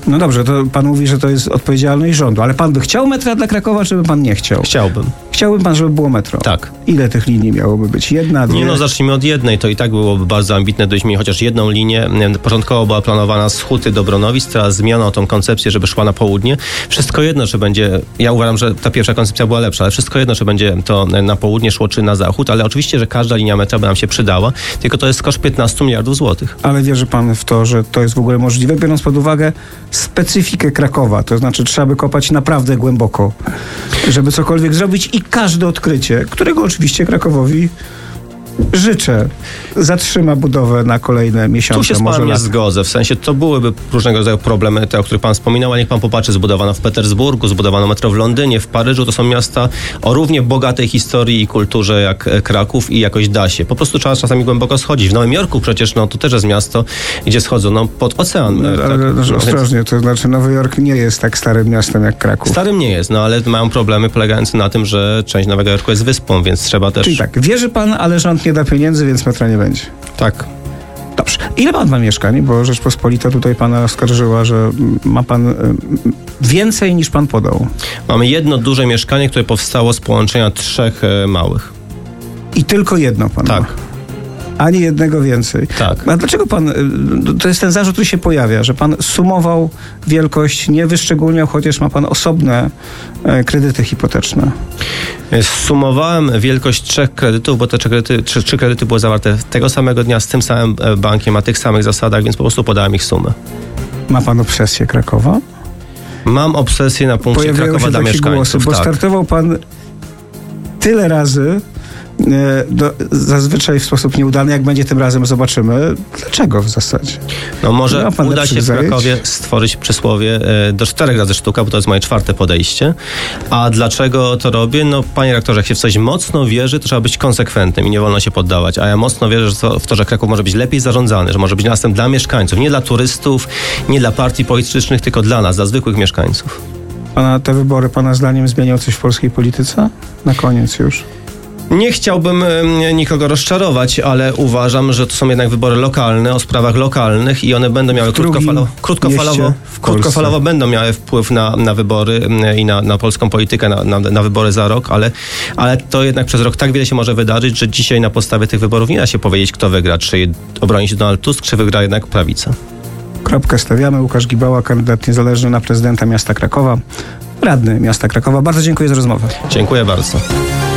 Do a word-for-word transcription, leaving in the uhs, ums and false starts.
No dobrze, to pan mówi, że to jest odpowiedzialność rządu, ale pan by chciał metra dla Krakowa, czy by pan nie chciał? Chciałbym. Chciałby pan, żeby było metro? Tak. Ile tych linii miałoby być? Jedna, dwie? Nie no, zacznijmy od jednej. To i tak byłoby bardzo ambitne, gdybyśmy mieli chociaż jedną linię. Początkowo była planowana z Huty do Bronowic, teraz zmieniono tą koncepcję, żeby szła na południe. Wszystko jedno, czy będzie, ja uważam, że ta pierwsza koncepcja była lepsza, ale wszystko jedno, czy będzie to na południe szło, czy na zachód, ale oczywiście, że każda linia metra by nam się przydała, tylko to jest koszt piętnaście miliardów złotych. Ale wierzy pan w to, że to jest w ogóle możliwe, biorąc pod uwagę specyfikę Krakowa, to znaczy trzeba by kopać naprawdę głęboko, żeby cokolwiek zrobić i każde odkrycie, którego oczywiście Krakowowi życzę, zatrzyma budowę na kolejne miesiące. Tu się z może panem nie lat. zgodzę. W sensie to byłyby różnego rodzaju problemy, te, o których pan wspominał, a niech pan popatrzy, zbudowano w Petersburgu, zbudowano metro w Londynie, w Paryżu. To są miasta o równie bogatej historii i kulturze jak Kraków i jakoś da się. Po prostu trzeba czasami głęboko schodzić. W Nowym Jorku przecież, no to też jest miasto, gdzie schodzą no, pod ocean. No, tak, ale no, ostrożnie, to znaczy Nowy Jork nie jest tak starym miastem jak Kraków. Starym nie jest, no ale mają problemy polegające na tym, że część Nowego Jorku jest wyspą, więc trzeba też... Czyli tak, wierzy pan, ale rząd nie da pieniędzy, więc metra nie będzie. Tak. Dobrze. Ile pan ma mieszkań? Bo Rzeczpospolita tutaj pana oskarżyła, że ma pan y, więcej niż pan podał. Mamy jedno duże mieszkanie, które powstało z połączenia trzech e, małych. I tylko jedno pan Tak. ma. Ani jednego więcej. Tak. A dlaczego pan, to jest ten zarzut, który się pojawia, że pan sumował wielkość, nie wyszczególniał, chociaż ma pan osobne e, kredyty hipoteczne? Sumowałem wielkość trzech kredytów, bo te trzy kredyty, trzy, trzy kredyty były zawarte tego samego dnia z tym samym bankiem, na tych samych zasadach, więc po prostu podałem ich sumę. Ma pan obsesję Krakowa? Mam obsesję na punkcie Pojawiają Krakowa się dla takie mieszkańców. głosy, bo tak. startował pan tyle razy, e, do, zazwyczaj w sposób nieudany, jak będzie tym razem, zobaczymy. Dlaczego w zasadzie? No może Ma pan uda lepszych się w zajęć? Krakowie stworzyć przysłowie e, do czterech razy sztuka, bo to jest moje czwarte podejście. A dlaczego to robię? No panie rektorze, jak się w coś mocno wierzy, to trzeba być konsekwentnym i nie wolno się poddawać. A ja mocno wierzę że to, w to, że Kraków może być lepiej zarządzany, że może być miastem dla mieszkańców, nie dla turystów, nie dla partii politycznych, tylko dla nas, dla zwykłych mieszkańców. Pana, te wybory, pana zdaniem, zmienią coś w polskiej polityce? Na koniec już. Nie chciałbym e, nikogo rozczarować, ale uważam, że to są jednak wybory lokalne, o sprawach lokalnych i one będą miały W drugim krótkofalowo, krótkofalowo, mieście w Polsce. krótkofalowo będą miały wpływ na, na wybory e, i na, na polską politykę, na, na, na wybory za rok, ale, ale to jednak przez rok tak wiele się może wydarzyć, że dzisiaj na podstawie tych wyborów nie da się powiedzieć, kto wygra, czy obroni się Donald Tusk, czy wygra jednak prawica. Kropkę stawiamy. Łukasz Gibała, kandydat niezależny na prezydenta miasta Krakowa, radny miasta Krakowa. Bardzo dziękuję za rozmowę. Dziękuję bardzo.